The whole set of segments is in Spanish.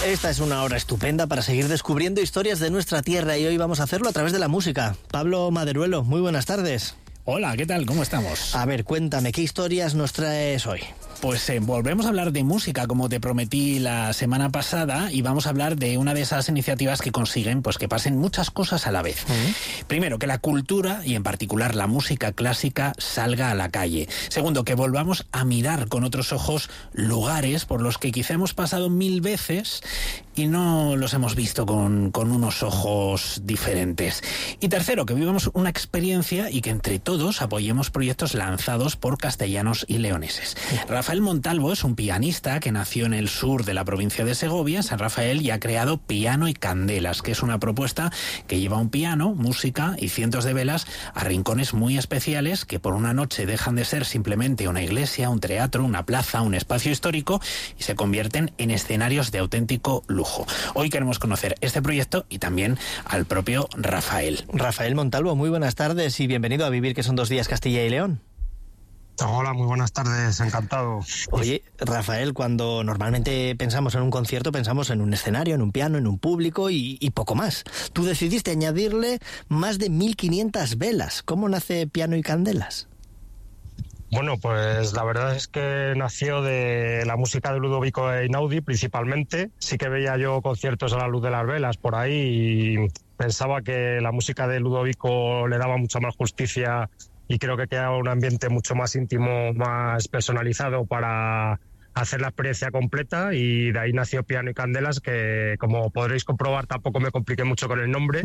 Esta es una hora estupenda para seguir descubriendo historias de nuestra tierra y hoy vamos a hacerlo a través de la música. Pablo Maderuelo, muy buenas tardes. Hola, ¿qué tal? ¿Cómo estamos? A ver, cuéntame, ¿qué historias nos traes hoy? Pues volvemos a hablar de música, como te prometí la semana pasada, y vamos a hablar de una de esas iniciativas que consiguen pues que pasen muchas cosas a la vez. Primero, que la cultura, y en particular la música clásica, salga a la calle. Segundo, que volvamos a mirar con otros ojos lugares por los que quizá hemos pasado 1000 veces y no los hemos visto con unos ojos diferentes. Y tercero, que vivamos una experiencia y que entre todos apoyemos proyectos lanzados por castellanos y leoneses. Rafael Montalvo es un pianista que nació en el sur de la provincia de Segovia, San Rafael, y ha creado Piano y Candelas, que es una propuesta que lleva un piano, música y cientos de velas a rincones muy especiales que por una noche dejan de ser simplemente una iglesia, un teatro, una plaza, un espacio histórico y se convierten en escenarios de auténtico lujo. Hoy queremos conocer este proyecto y también al propio Rafael. Rafael Montalvo, muy buenas tardes y bienvenido a Vivir, que son 2 días Castilla y León. Hola, muy buenas tardes, encantado. Oye, Rafael, cuando normalmente pensamos en un concierto, pensamos en un escenario, en un piano, en un público y poco más. Tú decidiste añadirle más de 1500 velas. ¿Cómo nace Piano y Candelas? Bueno, pues la verdad es que nació de la música de Ludovico Einaudi principalmente. Sí que veía yo conciertos a la luz de las velas por ahí y pensaba que la música de Ludovico le daba mucha más justicia y creo que quedaba un ambiente mucho más íntimo, más personalizado para hacer la experiencia completa, y de ahí nació Piano y Candelas, que como podréis comprobar tampoco me compliqué mucho con el nombre,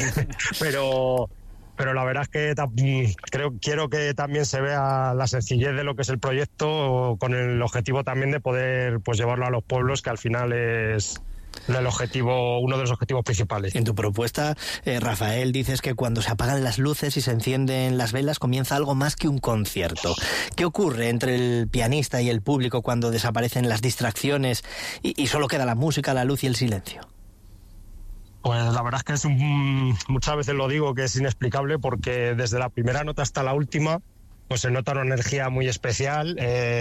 pero la verdad es que quiero que también se vea la sencillez de lo que es el proyecto, con el objetivo también de poder pues llevarlo a los pueblos, que al final es uno de los objetivos principales. En tu propuesta, Rafael, dices que cuando se apagan las luces y se encienden las velas comienza algo más que un concierto. ¿Qué ocurre entre el pianista y el público cuando desaparecen las distracciones y solo queda la música, la luz y el silencio? Pues la verdad es que muchas veces lo digo que es inexplicable, porque desde la primera nota hasta la última pues se nota una energía muy especial,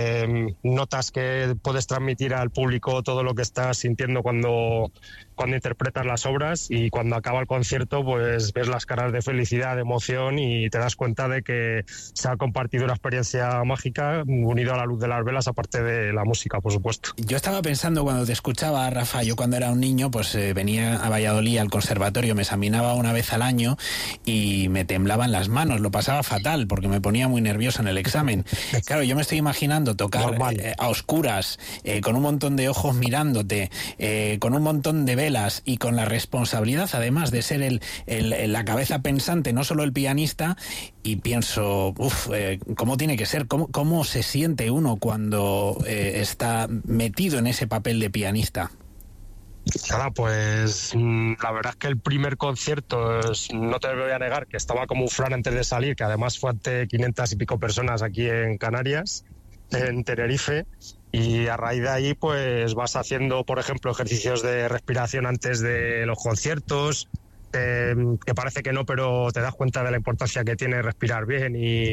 notas que puedes transmitir al público todo lo que estás sintiendo cuando interpretas las obras, y cuando acaba el concierto pues ves las caras de felicidad, de emoción, y te das cuenta de que se ha compartido una experiencia mágica unido a la luz de las velas, aparte de la música, por supuesto. Yo estaba pensando cuando te escuchaba, Rafa, yo cuando era un niño pues venía a Valladolid al conservatorio, me examinaba una vez al año y me temblaban las manos, lo pasaba fatal porque me ponía muy nervioso en el examen. Claro, yo me estoy imaginando tocar a oscuras, con un montón de ojos mirándote, con un montón de velas y con la responsabilidad además de ser la cabeza pensante, no solo el pianista, y pienso, ¿cómo tiene que ser? ¿Cómo se siente uno cuando está metido en ese papel de pianista? Nada, pues la verdad es que el primer concierto, no te voy a negar que estaba como un flan antes de salir, que además fue ante 500 y pico personas aquí en Canarias, en Tenerife, y a raíz de ahí pues vas haciendo, por ejemplo, ejercicios de respiración antes de los conciertos, que parece que no, pero te das cuenta de la importancia que tiene respirar bien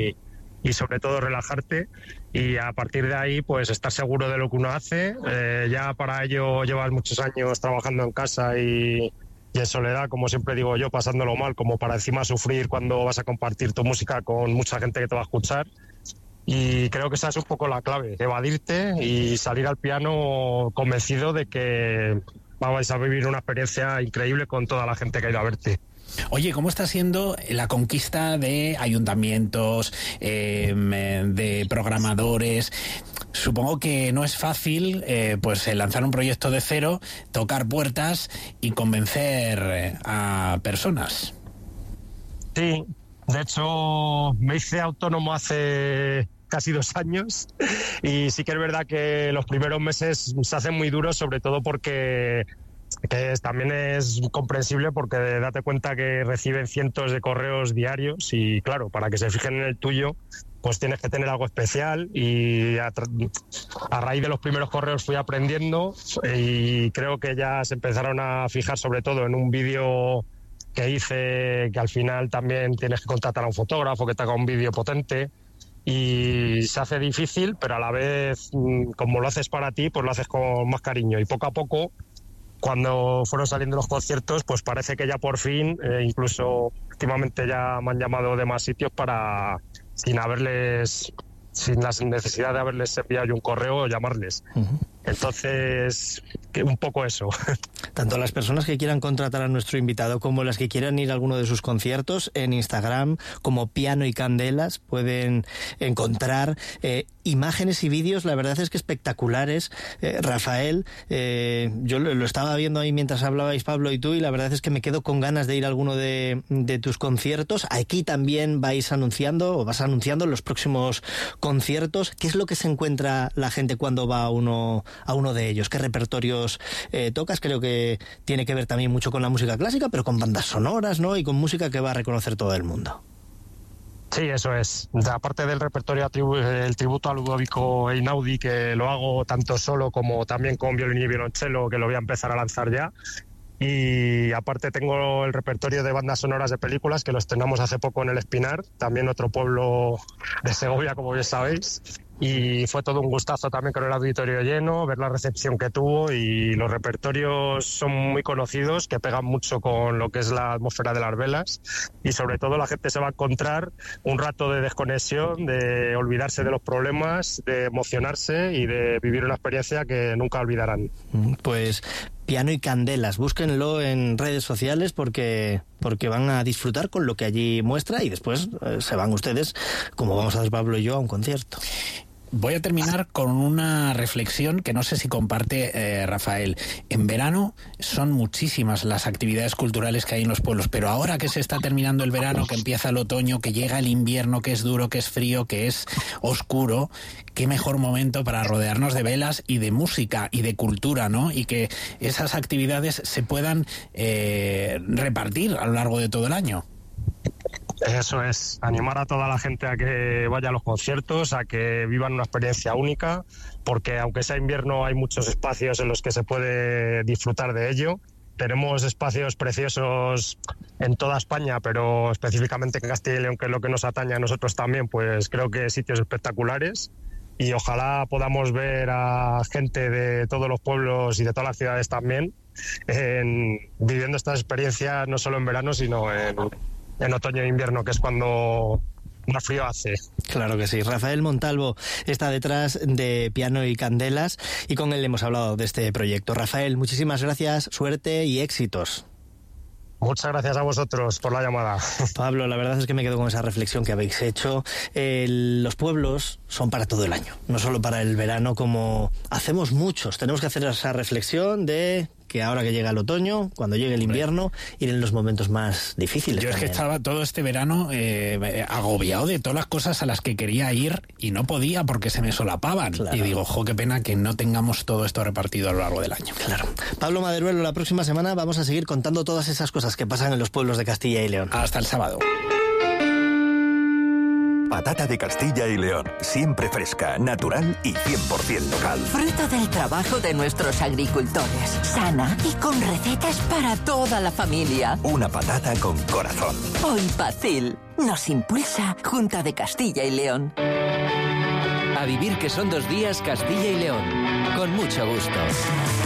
y sobre todo relajarte, y a partir de ahí pues estar seguro de lo que uno hace. Ya para ello llevas muchos años trabajando en casa y en soledad, como siempre digo yo, pasándolo mal, como para encima sufrir cuando vas a compartir tu música con mucha gente que te va a escuchar. Y creo que esa es un poco la clave, evadirte y salir al piano convencido de que vais a vivir una experiencia increíble con toda la gente que ha ido a verte. Oye, ¿cómo está siendo la conquista de ayuntamientos, de programadores? Supongo que no es fácil pues lanzar un proyecto de cero, tocar puertas y convencer a personas. Sí, de hecho me hice autónomo hace casi 2 años y sí que es verdad que los primeros meses se hacen muy duros, sobre todo porque también es comprensible, porque date cuenta que reciben cientos de correos diarios y claro, para que se fijen en el tuyo pues tienes que tener algo especial, y a raíz de los primeros correos fui aprendiendo y creo que ya se empezaron a fijar sobre todo en un vídeo que hice, que al final también tienes que contratar a un fotógrafo que te haga un vídeo potente, y se hace difícil, pero a la vez como lo haces para ti pues lo haces con más cariño, y poco a poco cuando fueron saliendo los conciertos, pues parece que ya por fin, incluso últimamente ya me han llamado de más sitios sin la necesidad de haberles enviado yo un correo o llamarles. Uh-huh. Entonces, un poco eso. Tanto las personas que quieran contratar a nuestro invitado como las que quieran ir a alguno de sus conciertos, en Instagram, como Piano y Candelas, pueden encontrar imágenes y vídeos, la verdad es que espectaculares. Rafael, yo lo estaba viendo ahí mientras hablabais Pablo y tú, y la verdad es que me quedo con ganas de ir a alguno de tus conciertos. Aquí también vas anunciando los próximos conciertos. ¿Qué es lo que se encuentra la gente cuando va a uno de ellos? ¿Qué repertorios tocas? Creo que tiene que ver también mucho con la música clásica, pero con bandas sonoras, ¿no? Y con música que va a reconocer todo el mundo. Sí, eso es. Aparte del repertorio, el tributo a Ludovico Einaudi, que lo hago tanto solo como también con violín y violonchelo, que lo voy a empezar a lanzar ya. Y aparte tengo el repertorio de bandas sonoras de películas, que lo estrenamos hace poco en El Espinar, también otro pueblo de Segovia, como bien sabéis. Y fue todo un gustazo también con el auditorio lleno, ver la recepción que tuvo, y los repertorios son muy conocidos, que pegan mucho con lo que es la atmósfera de las velas, y sobre todo la gente se va a encontrar un rato de desconexión, de olvidarse de los problemas, de emocionarse y de vivir una experiencia que nunca olvidarán. Pues Piano y Candelas, búsquenlo en redes sociales porque van a disfrutar con lo que allí muestra, y después se van ustedes, como vamos a hacer Pablo y yo, a un concierto. Voy a terminar con una reflexión que no sé si comparte Rafael. En verano son muchísimas las actividades culturales que hay en los pueblos, pero ahora que se está terminando el verano, que empieza el otoño, que llega el invierno, que es duro, que es frío, que es oscuro, qué mejor momento para rodearnos de velas y de música y de cultura, ¿no? Y que esas actividades se puedan repartir a lo largo de todo el año. Eso es, animar a toda la gente a que vaya a los conciertos, a que vivan una experiencia única, porque aunque sea invierno hay muchos espacios en los que se puede disfrutar de ello. Tenemos espacios preciosos en toda España, pero específicamente en Castilla y León, que es lo que nos atañe a nosotros también, pues creo que sitios espectaculares, y ojalá podamos ver a gente de todos los pueblos y de todas las ciudades también viviendo estas experiencias, no solo en verano, sino en otoño e invierno, que es cuando más frío hace. Claro que sí. Rafael Montalvo está detrás de Piano y Candelas, y con él hemos hablado de este proyecto. Rafael, muchísimas gracias, suerte y éxitos. Muchas gracias a vosotros por la llamada. Pablo, la verdad es que me quedo con esa reflexión que habéis hecho. Los pueblos son para todo el año, no solo para el verano, como hacemos muchos. Tenemos que hacer esa reflexión de que ahora que llega el otoño, cuando llegue el invierno, ir en los momentos más difíciles. Yo también. Es que estaba todo este verano agobiado de todas las cosas a las que quería ir y no podía porque se me solapaban. Claro. Y digo, qué pena que no tengamos todo esto repartido a lo largo del año. Claro. Pablo Maderuelo, la próxima semana vamos a seguir contando todas esas cosas que pasan en los pueblos de Castilla y León. Hasta el sábado. Patata de Castilla y León, siempre fresca, natural y 100% local. Fruto del trabajo de nuestros agricultores, sana y con recetas para toda la familia. Una patata con corazón. Hoy Pacil nos impulsa Junta de Castilla y León. A vivir, que son 2 días Castilla y León, con mucho gusto.